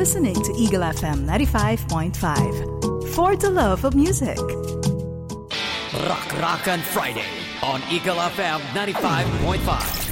listening to Eagle FM 95.5. For the love of music. Rock and Friday on Eagle FM 95.5.